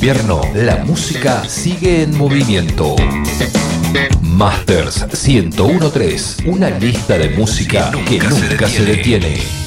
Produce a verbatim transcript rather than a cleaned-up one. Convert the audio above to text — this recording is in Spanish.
invierno, la música sigue en movimiento. Masters ciento uno punto tres, una lista de música que nunca, que nunca se detiene. Se detiene.